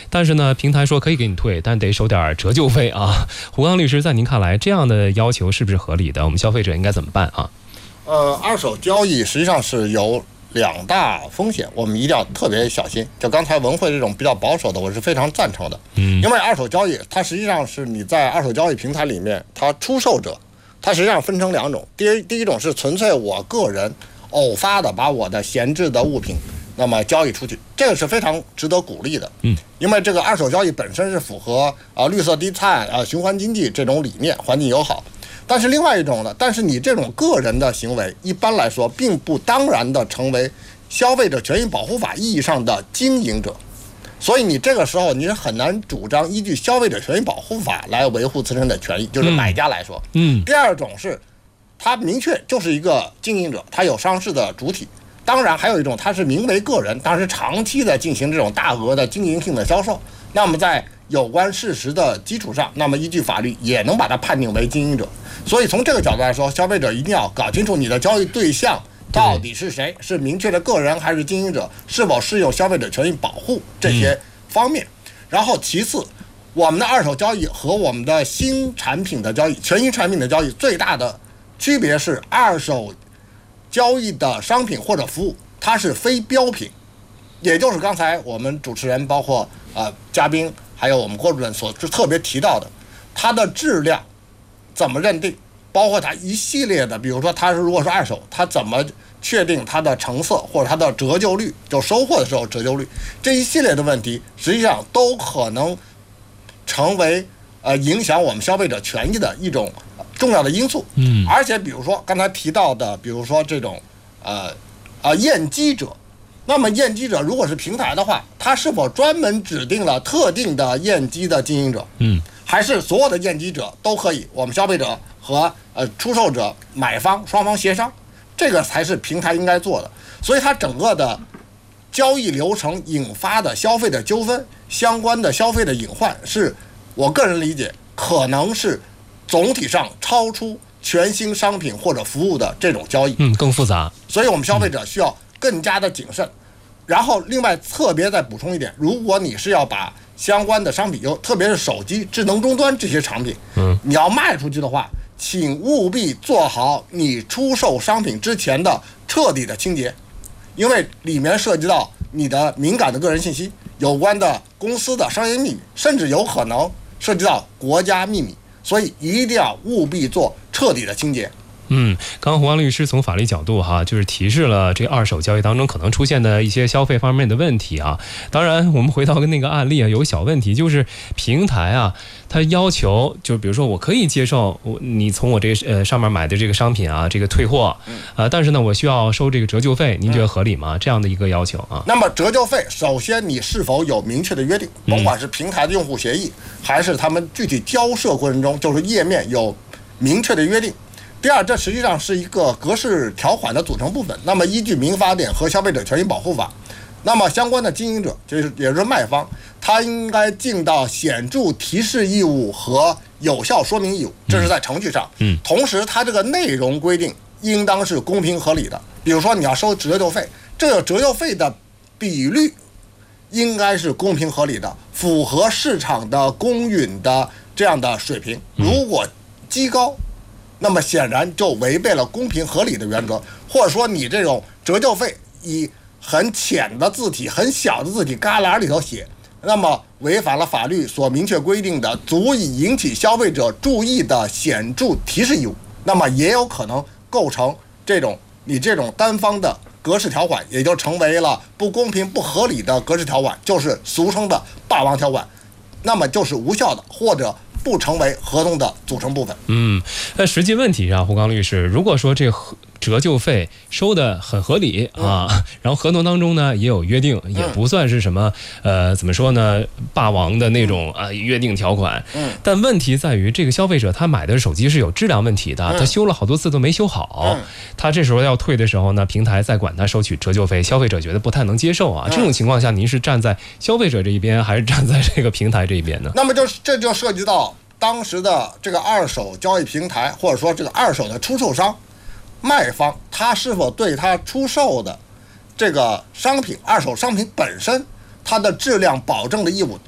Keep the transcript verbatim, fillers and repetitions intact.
但是呢，平台说可以给你退，但得收点折旧费啊。胡刚律师，在您看来，这样的要求是不是合理的？我们消费者应该怎么办啊？ 呃，二手交易实际上是有两大风险，我们一定要特别小心。就刚才文慧这种比较保守的，我是非常赞成的。嗯，因为二手交易它实际上是你在二手交易平台里面，它出售者，它实际上分成两种。第一，第一种是纯粹我个人偶发的把我的闲置的物品那么交易出去，这个是非常值得鼓励的。嗯，因为这个二手交易本身是符合啊、呃、绿色低碳啊、呃、循环经济这种理念，环境友好。但是另外一种呢，但是你这种个人的行为，一般来说并不当然的成为消费者权益保护法意义上的经营者，所以你这个时候你是很难主张依据消费者权益保护法来维护自身的权益，就是买家来说。嗯。第二种是，他明确就是一个经营者，他有上市的主体。当然，还有一种他是名为个人，但是长期的进行这种大额的经营性的销售，那么在有关事实的基础上，那么依据法律也能把它判定为经营者。所以从这个角度来说，消费者一定要搞清楚你的交易对象到底是谁，是明确的个人还是经营者，是否适用消费者权益保护这些方面。然后其次，我们的二手交易和我们的新产品的交易、全新产品的交易最大的区别是，二手交易的商品或者服务它是非标品，也就是刚才我们主持人包括呃嘉宾还有我们郭主任所特别提到的，它的质量怎么认定，包括它一系列的，比如说它是如果是二手，它怎么确定它的成色或者它的折旧率，就收货的时候折旧率，这一系列的问题实际上都可能成为呃影响我们消费者权益的一种重要的因素。嗯，而且比如说刚才提到的，比如说这种呃呃验机者，那么验机者如果是平台的话，它是否专门指定了特定的验机的经营者？嗯。还是所有的验机者都可以，我们消费者和呃出售者、买方双方协商，这个才是平台应该做的。所以它整个的交易流程引发的消费的纠纷、相关的消费的隐患，是我个人理解可能是总体上超出全新商品或者服务的这种交易， 嗯，更复杂。 所以我们消费者需要更加的谨慎。然后另外特别再补充一点，如果你是要把相关的商品，有特别是手机、智能终端这些产品，嗯，你要卖出去的话，请务必做好你出售商品之前的彻底的清洁，因为里面涉及到你的敏感的个人信息、有关的公司的商业秘密，甚至有可能涉及到国家秘密，所以一定要务必做彻底的清洁。 嗯，刚刚胡刚律师从法律角度哈，就是提示了这二手交易当中可能出现的一些消费方面的问题啊。当然，我们回到那个案例啊，有小问题，就是平台啊，它要求就比如说我可以接受我你从我这呃上面买的这个商品啊，这个退货啊、呃，但是呢，我需要收这个折旧费，您觉得合理吗？这样的一个要求啊。 那么折旧费，首先你是否有明确的约定，甭管是平台的用户协议，还是他们具体交涉过程中，就是页面有明确的约定。第二，这实际上是一个格式条款的组成部分。那么依据民法典和消费者权益保护法，那么相关的经营者，就是也就是卖方，他应该尽到显著提示义务和有效说明义务，这是在程序上。嗯。同时，它这个内容规定应当是公平合理的。比如说，你要收折旧费，这个折旧费的比率应该是公平合理的，符合市场的公允的这样的水平。如果极高，那么显然就违背了公平合理的原则，或者说你这种折旧费以很浅的字体、很小的字体旮旯里头写，那么违反了法律所明确规定的足以引起消费者注意的显著提示义务，那么也有可能构成这种你这种单方的格式条款，也就成为了不公平不合理的格式条款，就是俗称的霸王条款，那么就是无效的，或者不成为合同的组成部分。 嗯，那实际问题上，胡刚律师，如果说这折旧费收的很合理啊，嗯、然后合同当中呢也有约定，也不算是什么呃怎么说呢霸王的那种啊、呃、约定条款。嗯。但问题在于，这个消费者他买的手机是有质量问题的，嗯、他修了好多次都没修好，嗯、他这时候要退的时候呢，平台再管他收取折旧费，消费者觉得不太能接受啊。嗯、这种情况下，您是站在消费者这一边，还是站在这个平台这一边呢？ 那么就这就涉及到当时的这个二手交易平台，或者说这个二手的出售商。卖方他是否对他出售的这个商品、二手商品本身，它的质量保证的义务